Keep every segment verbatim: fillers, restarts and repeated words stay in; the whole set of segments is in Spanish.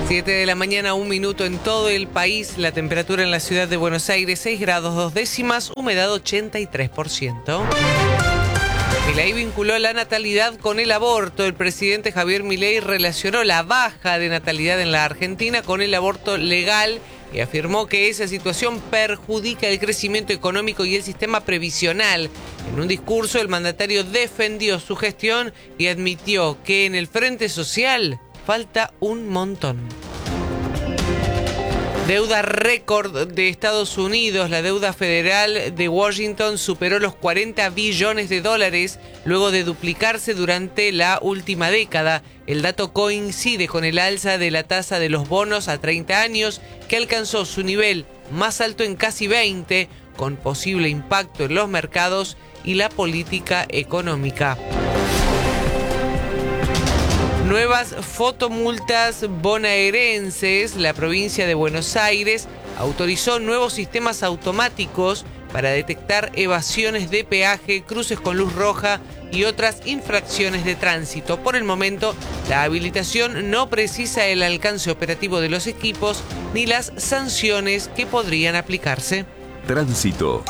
siete de la mañana, un minuto en todo el país. La temperatura en la ciudad de Buenos Aires, seis grados dos décimas, humedad ochenta y tres por ciento. Milei vinculó la natalidad con el aborto. El presidente Javier Milei relacionó la baja de natalidad en la Argentina con el aborto legal y afirmó que esa situación perjudica el crecimiento económico y el sistema previsional. En un discurso, el mandatario defendió su gestión y admitió que en el frente social falta un montón. Deuda récord de Estados Unidos. La deuda federal de Washington superó los cuarenta billones de dólares luego de duplicarse durante la última década. El dato coincide con el alza de la tasa de los bonos a treinta años, que alcanzó su nivel más alto en casi veinte, con posible impacto en los mercados y la política económica. Nuevas fotomultas bonaerenses. La provincia de Buenos Aires autorizó nuevos sistemas automáticos para detectar evasiones de peaje, cruces con luz roja y otras infracciones de tránsito. Por el momento, la habilitación no precisa el alcance operativo de los equipos ni las sanciones que podrían aplicarse. Tránsito.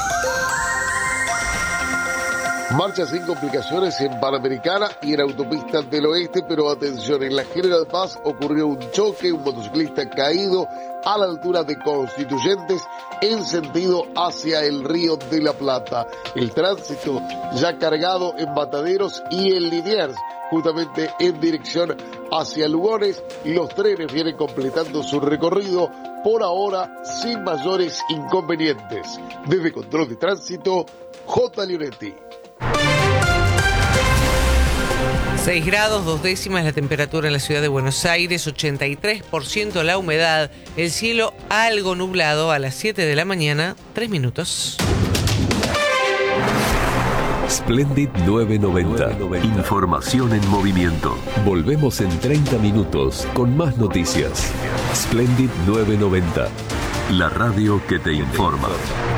Marcha sin complicaciones en Panamericana y en Autopistas del Oeste, pero atención, en la General Paz ocurrió un choque, un motociclista caído a la altura de Constituyentes en sentido hacia el Río de la Plata. El tránsito ya cargado en Mataderos y en Liniers, justamente en dirección hacia Lugones. Los trenes vienen completando su recorrido, por ahora sin mayores inconvenientes. Desde Control de Tránsito, J. Leonetti. seis grados dos décimas la temperatura en la ciudad de Buenos Aires, ochenta y tres por ciento la humedad, el cielo algo nublado a las siete de la mañana, tres minutos. Splendid novecientos noventa. Información en movimiento. Volvemos en treinta minutos con más noticias. Splendid novecientos noventa. La radio que te informa.